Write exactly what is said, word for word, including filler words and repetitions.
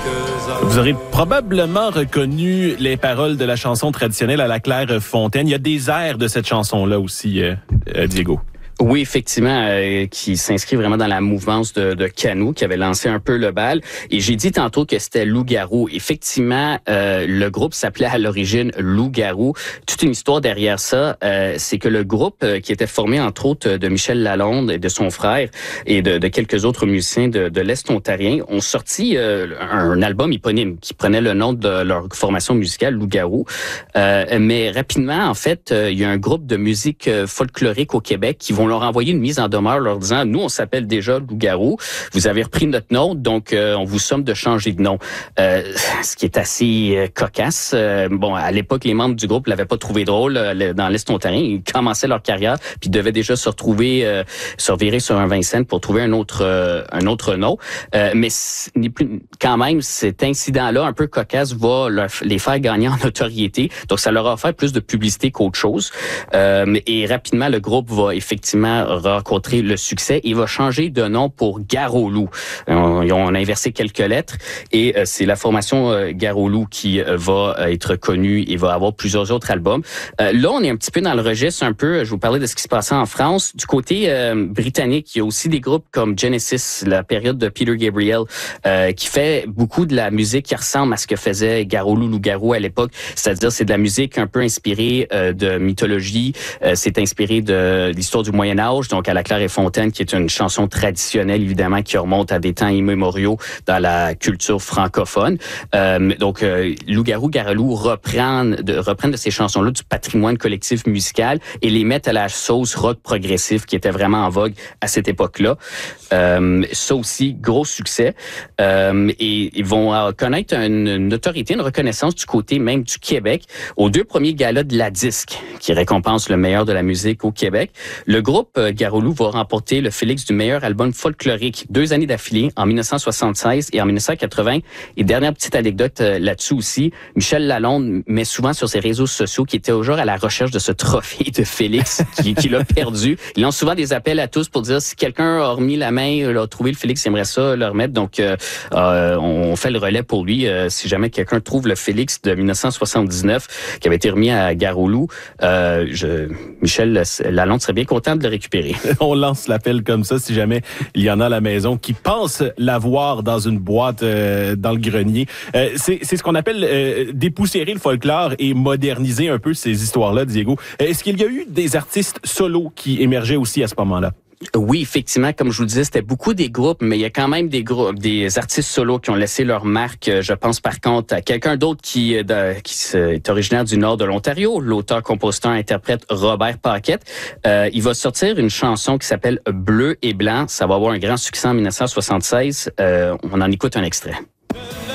Vous aurez probablement reconnu les paroles de la chanson traditionnelle à la Clairefontaine. Il y a des airs de cette chanson-là aussi, euh, euh, Diego. Oui, effectivement, euh, qui s'inscrit vraiment dans la mouvance de, de Canoux, qui avait lancé un peu le bal. Et j'ai dit tantôt que c'était Loup-Garou. Effectivement, euh, le groupe s'appelait à l'origine Loup-Garou. Toute une histoire derrière ça, euh, c'est que le groupe, euh, qui était formé entre autres de Michel Lalonde et de son frère et de, de quelques autres musiciens de, de l'Est ontarien, ont sorti euh, un album éponyme qui prenait le nom de leur formation musicale, Loup-Garou. Euh, mais rapidement, en fait, euh, il y a un groupe de musique folklorique au Québec qui vont leur envoyer une mise en demeure leur disant « Nous, on s'appelle déjà Loup-Garou. Vous avez repris notre nom, donc euh, on vous somme de changer de nom. Euh, » Ce qui est assez euh, cocasse. Euh, bon, à l'époque, les membres du groupe l'avaient pas trouvé drôle euh, dans l'Est ontarien. Ils commençaient leur carrière, puis devaient déjà se retrouver, euh, se revirer sur un Vincennes pour trouver un autre euh, un autre nom. Euh, mais n'est plus, quand même, cet incident-là, un peu cocasse, va leur, les faire gagner en notoriété. Donc, ça leur a offert plus de publicité qu'autre chose. Euh, et rapidement, le groupe va effectivement rencontrer le succès. Il va changer de nom pour Garolou. On, on a inversé quelques lettres et euh, c'est la formation euh, Garolou qui euh, va euh, être connue et va avoir plusieurs autres albums. Euh, là, on est un petit peu dans le registre un peu, je vous parlais de ce qui se passait en France. Du côté euh, britannique, il y a aussi des groupes comme Genesis, la période de Peter Gabriel, euh, qui fait beaucoup de la musique qui ressemble à ce que faisait Garolou Loup-Garou à l'époque. C'est-à-dire, c'est de la musique un peu inspirée euh, de mythologie. Euh, c'est inspiré de l'histoire du Moyen Âge, donc à la Clairefontaine, qui est une chanson traditionnelle, évidemment, qui remonte à des temps immémoriaux dans la culture francophone. Euh, donc, euh, Loup-Garou, Garolou reprennent de, reprennent de ces chansons-là du patrimoine collectif musical et les mettent à la sauce rock progressif qui était vraiment en vogue à cette époque-là. Euh, ça aussi, gros succès. Euh, et ils vont euh, connaître une, une autorité, une reconnaissance du côté même du Québec aux deux premiers galas de la Disque, qui récompense le meilleur de la musique au Québec. Le groupe euh, Garolou va remporter le Félix du meilleur album folklorique deux années d'affilée, en dix-neuf soixante-seize et en dix-neuf quatre-vingts. Et dernière petite anecdote euh, là-dessus aussi, Michel Lalonde met souvent sur ses réseaux sociaux qu'il était toujours à la recherche de ce trophée de Félix qu'il qui a perdu. Ils lance souvent des appels à tous pour dire si quelqu'un a remis la main, a trouvé le Félix, il aimerait ça le remettre. Donc, euh, euh, on fait le relais pour lui. Euh, si jamais quelqu'un trouve le Félix de dix-neuf soixante-dix-neuf qui avait été remis à Garolou, euh, je, Michel Lalonde serait bien content de le récupérer. On lance l'appel comme ça si jamais il y en a à la maison qui pensent l'avoir dans une boîte euh, dans le grenier. Euh, c'est, c'est ce qu'on appelle euh, dépoussiérer le folklore et moderniser un peu ces histoires-là, Diego. Est-ce qu'il y a eu des artistes solos qui émergeaient aussi à ce moment-là? Oui, effectivement, comme je vous le disais, c'était beaucoup des groupes, mais il y a quand même des groupes, des artistes solos qui ont laissé leur marque. Je pense par contre à quelqu'un d'autre qui, de, qui est originaire du nord de l'Ontario, l'auteur, compositeur, interprète Robert Paquette. Euh, il va sortir une chanson qui s'appelle Bleu et blanc. Ça va avoir un grand succès en dix-neuf soixante-seize. Euh, on en écoute un extrait.